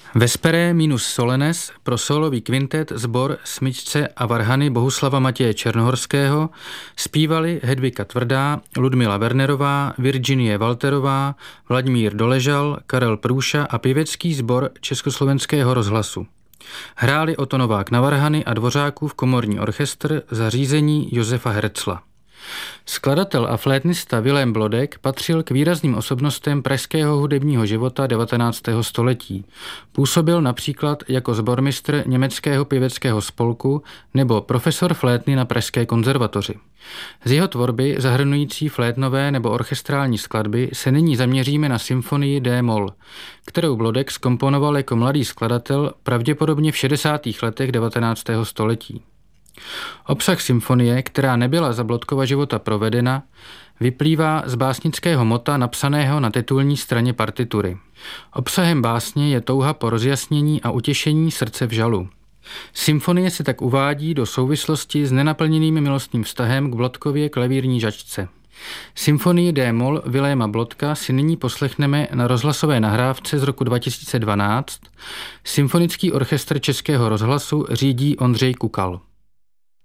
Vespere minus solenes pro sólový kvintet sbor smyčce a varhany Bohuslava Matěje Černohorského zpívali Hedvika Tvrdá, Ludmila Wernerová, Virginie Walterová, Vladimír Doležal, Karel Průša a pěvecký sbor Československého rozhlasu. Hráli Oto Novák na varhany a Dvořákův komorní orchestr za řízení Josefa Hercla. Skladatel a flétnista Vilém Blodek patřil k výrazným osobnostem pražského hudebního života 19. století. Působil například jako sbormistr německého pěveckého spolku nebo profesor flétny na Pražské konzervatoři. Z jeho tvorby, zahrnující flétnové nebo orchestrální skladby, se nyní zaměříme na symfonii D-moll, kterou Blodek zkomponoval jako mladý skladatel pravděpodobně v 60. letech 19. století. Obsah symfonie, která nebyla za Blodkova života provedena, vyplývá z básnického mota napsaného na titulní straně partitury. Obsahem básně je touha po rozjasnění a utěšení srdce v žalu. Symfonie se tak uvádí do souvislosti s nenaplněným milostným vztahem k Blodkově klavírní žačce. Symfonii D-moll Viléma Blodka si nyní poslechneme na rozhlasové nahrávce z roku 2012. Symfonický orchestr Českého rozhlasu řídí Ondřej Kukal.